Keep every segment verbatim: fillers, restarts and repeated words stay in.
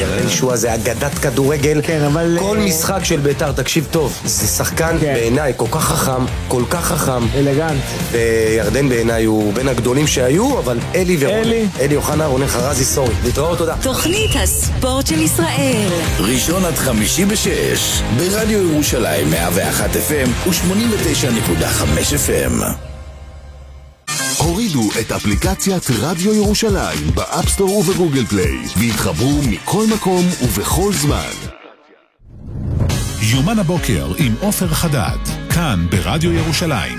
ירדן שואה זה אגדת כדורגל. כן, אבל... כל משחק של בית"ר, תקשיב טוב, זה שחקן בעיניי כל כך חכם, כל כך חכם. אלגנט. וירדן בעיניי הוא בין הגדולים שהיו, אבל אלי ורון. אלי. אלי אוחנה, רונן חרזי, סורי. להתראות, תודה. תוכנית הספורט של ישראל. ראשון עד חמישי בשש, ברדיו ירושלים מאה ואחת אף אם ו-שמונים ותשע נקודה חמש אף אם. הורידו את אפליקציית רדיו ירושלים באפסטור ובגוגל פליי והתחברו מכל מקום ובכל זמן. יומן הבוקר עם עופר חדד, כאן ברדיו ירושלים.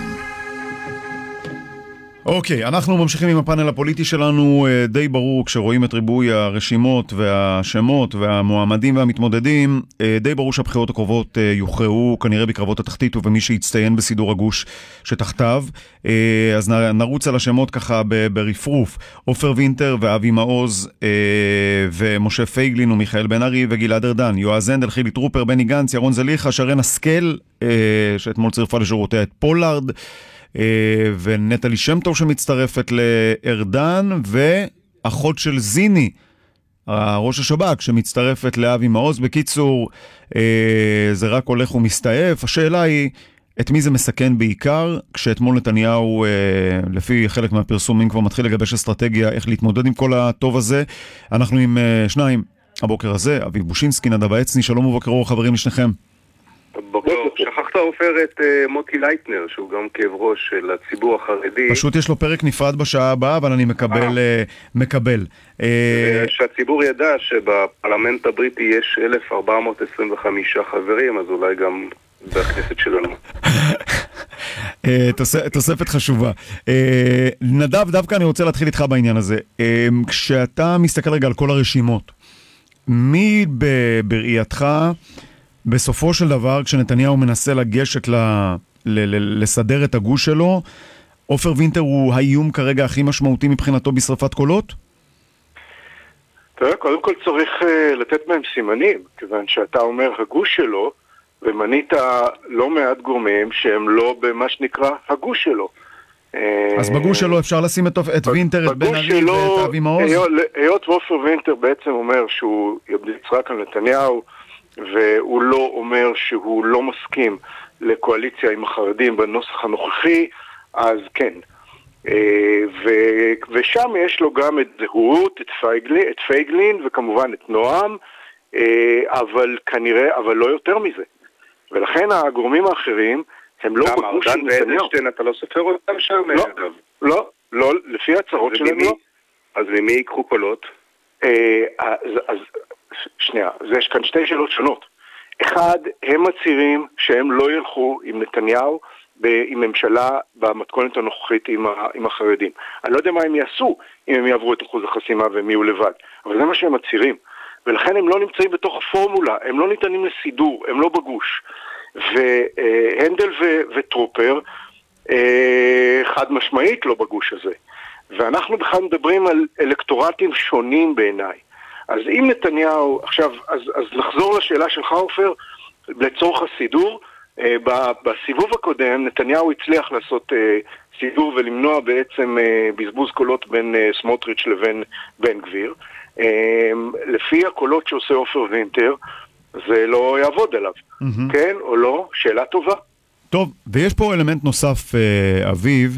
אוקיי, אנחנו ממשיכים עם הפאנל הפוליטי שלנו. די ברור כשרואים את ריבוי הרשימות והשמות והמועמדים והמתמודדים, די ברור שהבחירות הקרובות יוכרעו כנראה בקרבות התחתית ובמי שיצטיין בסידור הגוש שתחתיו. אז נרוץ על השמות ככה ברפרוף: עופר וינטר ואבי מעוז ומשה פייגלין ומיכאל בן ארי וגלעד ארדן, יועז הנדל, חילי טרופר, בני גנץ, ירון זליכה, שרן השכל שאתמול צירפה לשורותיה את פולארד, ונטלי שם טוב שמצטרפת לארדן, ואחות של זיני, ראש השב"כ, שמצטרפת לאבי מעוז. בקיצור, זה רק הולך ומסתעף. השאלה היא, את מי זה מסכן בעיקר, כשאתמול נתניהו, לפי חלק מהפרסומים, כבר מתחיל לגבש אסטרטגיה איך להתמודד עם כל הטוב הזה. אנחנו עם שניים הבוקר הזה, אביב בושינסקי, נדב העצני, שלום ובוקר אור חברים לשניכם. בוקר, שכחת עופר את uh, מוטי לייטנר, שהוא גם כאב ראש של הציבור החרדי. פשוט יש לו פרק נפרד בשעה הבאה, אבל אני מקבל. Uh, מקבל. Uh, שהציבור ידע שבפרלמנט הבריטי יש אלף ארבע מאות עשרים וחמישה חברים, אז אולי גם בכנסת שלנו. uh, תוס, תוספת חשובה. Uh, נדב, דווקא אני רוצה להתחיל איתך בעניין הזה. Uh, כשאתה מסתכל רגע על כל הרשימות, מי בראייתך בסופו של דבר, כשנתניהו מנסה לגשת ל, ל, ל, לסדר את הגוש שלו, עופר וינטר הוא האיום כרגע הכי משמעותי מבחינתו בשרפת קולות? תראה, קודם כל צריך uh, לתת מהם סימנים, כיוון שאתה אומר הגוש שלו, ומנית לא מעט גורמים שהם לא במה שנקרא הגוש שלו. אז בגוש שלו אפשר לשים את, את וינטר, את בן ארי ואת אבי מעוז? היות ועופר וינטר בעצם אומר שהוא ימליץ רק על נתניהו, והוא לא אומר שהוא לא מסכים לקואליציה עם החרדים בנוסח הנוכחי, אז כן. ו- ושם יש לו גם את זהות, את פייגלין, את פייגלין וכמובן את נועם, אבל כנראה, אבל לא יותר מזה. ולכן הגורמים האחרים הם לא בגוש של נתניהו. ארדן ואדלשטיין, אתה לא סופר אותם שם? לא, לא, לא, לפי הצהרות שלהם לא. אז ממי ייקחו קולות? אז... אז שנייה, אז יש כאן שתי שאלות שונות. אחד, הם מצהירים שהם לא ילכו עם נתניהו, עם ממשלה במתכונת הנוכחית עם, ה, עם החרדים. אני לא יודע מה הם יעשו אם הם יעברו את אחוז החסימה והם יהיו לבד, אבל זה מה שהם מצהירים. ולכן הם לא נמצאים בתוך הפורמולה, הם לא ניתנים לסידור, הם לא בגוש. והנדל ו, וטרופר חד משמעית לא בגוש הזה. ואנחנו בכלל מדברים על אלקטורטים שונים בעיניי. אז אם נתניהו, עכשיו, אז, אז לחזור לשאלה שלך עופר, לצורך הסידור, אה, בסיבוב הקודם נתניהו הצליח לעשות אה, סידור ולמנוע בעצם אה, בזבוז קולות בין אה, סמוטריץ' לבין בן גביר. אה, לפי הקולות שעושה עופר וינטר, זה לא יעבוד עליו. Mm-hmm. כן או לא? שאלה טובה. טוב, ויש פה אלמנט נוסף, אה, אביב,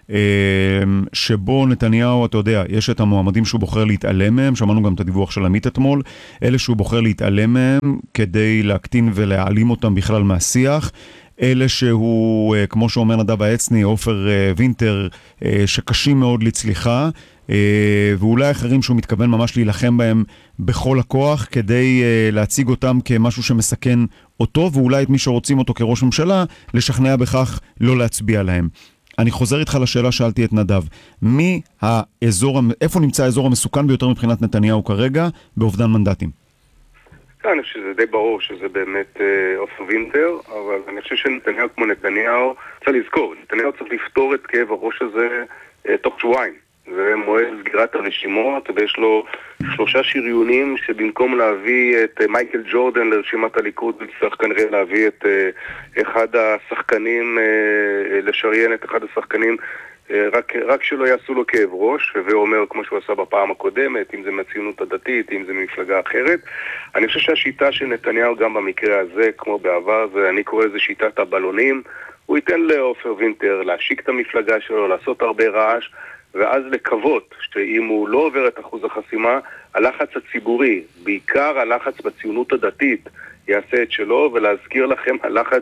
שבו נתניהו, אתה יודע, יש את המועמדים שהוא בוחר להתעלם מהם, שמענו גם את הדיווח של עמית אתמול, אלה שהוא בוחר להתעלם מהם כדי להקטין ולהעלים אותם בכלל מהשיח, אלה שהוא, כמו שאומר נדב העצני, עופר וינטר, שקשים מאוד לצליחה, ואולי אחרים שהוא מתכוון ממש להילחם בהם בכל הכוח, כדי להציג אותם כמשהו שמסכן אותו, ואולי את מי שרוצים אותו כראש ממשלה, לשכנע בכך לא להצביע להם. אני חוזר איתך לשאלה, שאלתי את נדב, מי האזור, איפה נמצא האזור המסוכן ביותר מבחינת נתניהו כרגע, באובדן מנדטים? אני חושב שזה די ברור שזה באמת עופר וינטר, אבל אני חושב שנתניהו כמו נתניהו, צריך לזכור, נתניהו צריך לפתור את כאב הראש הזה תוך שבועיים. זה מועד סגירת הרשימות, ויש לו שלושה שריונים שבמקום להביא את מייקל ג'ורדן לרשימת הליכוד, צריך כנראה להביא את אחד השחקנים, לשריין את אחד השחקנים רק, רק שלא יעשו לו כאב ראש, ואומר כמו שהוא עשה בפעם הקודמת, אם זה מהציונות הדתית, אם זה ממפלגה אחרת. אני חושב שהשיטה של נתניהו גם במקרה הזה, כמו בעבר, זה, אני קורא לזה שיטת הבלונים, הוא ייתן לעופר וינטר להשיק את המפלגה שלו, לעשות הרבה רעש, ואז לקוות שאם הוא לא עובר את אחוז החסימה, הלחץ הציבורי, בעיקר הלחץ בציונות הדתית, יעשה את שלו, ולהזכיר לכם, הלחץ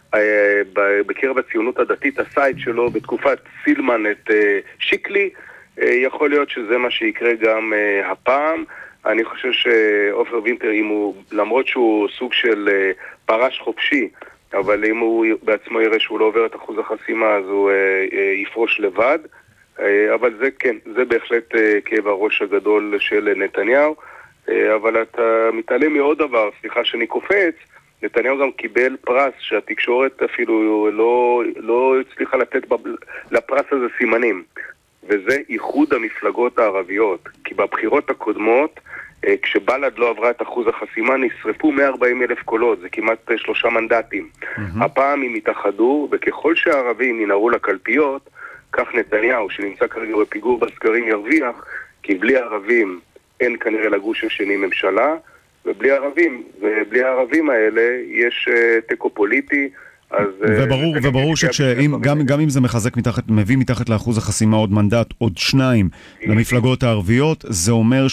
בקרב הציונות הדתית עשה את שלו בתקופת סילמן את שיקלי, יכול להיות שזה מה שיקרה גם הפעם. אני חושב שעופר וינטר, אם הוא, למרות שהוא סוג של פרש חופשי, אבל אם הוא בעצמו יראה שהוא לא עובר את אחוז החסימה, אז הוא יפרוש לבד. אבל זה כן, זה בהחלט כאב הראש הגדול של נתניהו. אבל אתה מתעלם מעוד דבר, סליחה שאני קופץ, נתניהו גם קיבל פרס שהתקשורת אפילו לא, לא הצליחה לתת לפרס הזה סימנים, וזה איחוד המפלגות הערביות. כי בבחירות הקודמות, כשבל"ד לא עברה את אחוז החסימה, נשרפו מאה וארבעים אלף קולות, זה כמעט שלושה מנדטים. Mm-hmm. הפעם הם התאחדו, וככל שהערבים ינערו לקלפיות, כך נתניהו, שנמצא כרגע בפיגור בסקרים, ירוויח, כי בלי הערבים אין כנראה לגוש השני ממשלה, ובלי ערבים, ובלי הערבים האלה יש uh, טקו פוליטי, אז... וברור, uh, וברור שגם גם אם זה מחזק מתחת, מביא מתחת לאחוז החסימה עוד מנדט, עוד שניים למפלגות הערביות, זה אומר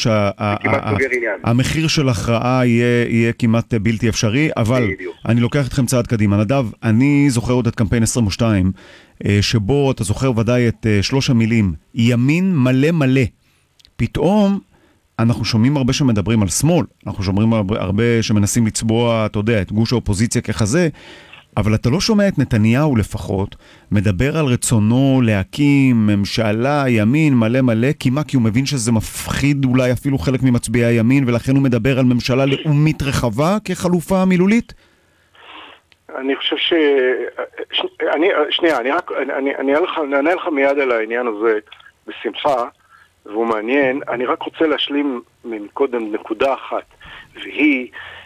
שהמחיר של הכרעה יהיה, יהיה כמעט בלתי אפשרי, אבל אני לוקח אתכם צעד קדימה. נדב, אני זוכר עוד את קמפיין עשרים ושתיים, שבו אתה זוכר ודאי את שלוש המילים, ימין מלא מלא. פתאום אנחנו שומעים הרבה שמדברים על שמאל, אנחנו שומעים הרבה שמנסים לצבוע, אתה יודע, את גוש האופוזיציה ככזה, אבל אתה לא שומע את נתניהו לפחות, מדבר על רצונו להקים ממשלה ימין מלא מלא, כי מה? כי הוא מבין שזה מפחיד אולי אפילו חלק ממצביעי הימין, ולכן הוא מדבר על ממשלה לאומית רחבה כחלופה מילולית? אני חושב ש... ש... אני... שנייה, אני רק... אני... אני אענה לך מיד על העניין הזה בשמחה, והוא מעניין. אני רק רוצה להשלים מקודם נקודה אחת, והיא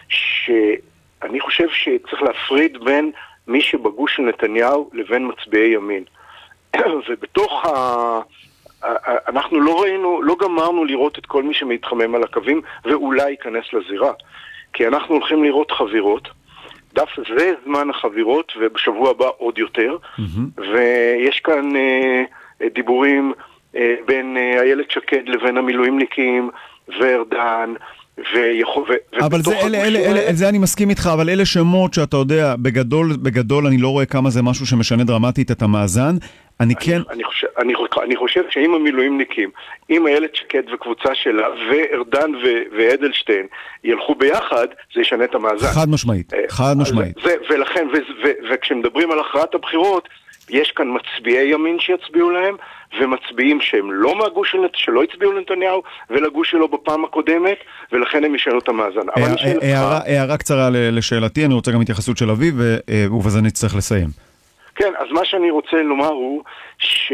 שאני חושב שצריך להפריד בין מי שבגוש של נתניהו לבין מצביעי ימין. ובתוך ה... אנחנו לא ראינו, לא גמרנו לראות את כל מי שמתחמם על הקווים, ואולי ייכנס לזירה. כי אנחנו הולכים לראות חבירות, דף זה זמן החבירות, ובשבוע הבא עוד יותר, mm-hmm. ויש כאן uh, דיבורים uh, בין uh, איילת שקד לבין המילואימניקים, וארדן, ויכול... אבל זה, אלה, אלה, אלה, זה אני מסכים איתך, אבל אלה שמות שאתה יודע, בגדול, בגדול אני לא רואה כמה זה משהו שמשנה דרמטית את המאזן. אני כן... אני חושב, אני, אני חושב שאם המילואימניקים, אם איילת שקד וקבוצה שלה, וארדן ו- ואדלשטיין ילכו ביחד, זה ישנה את המאזן. חד משמעית, חד משמעית. ו- ולכן, ו- ו- וכשמדברים על הכרעת הבחירות, יש כאן מצביעי ימין שיצביעו להם, ומצביעים שהם לא מהגוש של נתניהו, שלא הצביעו לנתניהו, ולגוש שלו בפעם הקודמת, ולכן הם ישנו את המאזן. הערה קצרה לשאלתי, אני רוצה גם התייחסות של אביב, ובזה נצטרך לסיים. כן, אז מה שאני רוצה לומר הוא ש...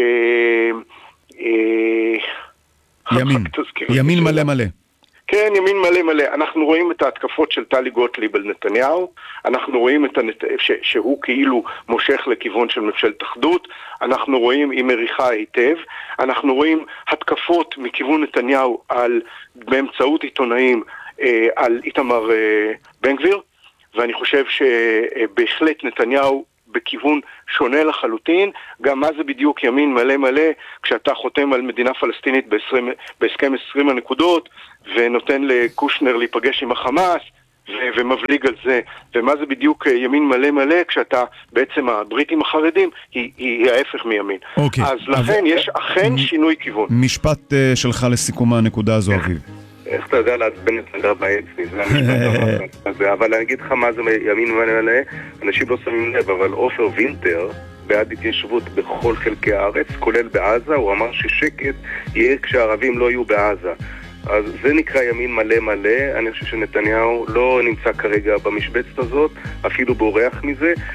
ימין, ימין מלא מלא. כן, ימין מלא מלא. אנחנו רואים את ההתקפות של טלי גוטליב על נתניהו, אנחנו רואים את הנת... ש... שהוא כאילו מושך לכיוון של ממשלת אחדות, אנחנו רואים היא מריחה היטב, אנחנו רואים התקפות מכיוון נתניהו על... באמצעות עיתונאים אה, על איתמר אה, בן גביר, ואני חושב שבהחלט נתניהו בכיוון שונה לחלוטין. גם מה זה בדיוק ימין מלא מלא, כשאתה חותם על מדינה פלסטינית בהסכם עשרים הנקודות, ונותן לקושנר להיפגש עם החמאס, ו- ומבליג על זה. ומה זה בדיוק ימין מלא מלא, כשאתה בעצם הברית עם החרדים, היא, היא ההפך מימין. אוקיי. אז לכן יש אכן שינוי כיוון. משפט uh, שלך לסיכום הנקודה הזו, אביב. איך אתה יודע לעצבן את נגר באצני, זה המשפט הזה, אבל אני אגיד לך מה זה ימין מלא מלא, אנשים לא שמים לב, אבל עופר וינטר בעד התיישבות בכל חלקי הארץ, כולל בעזה, הוא אמר ששקט יהיה כשהערבים לא יהיו בעזה. אז זה נקרא ימין מלא מלא. אני חושב שנתניהו לא נמצא כרגע במשבצת הזאת, אפילו בורח מזה.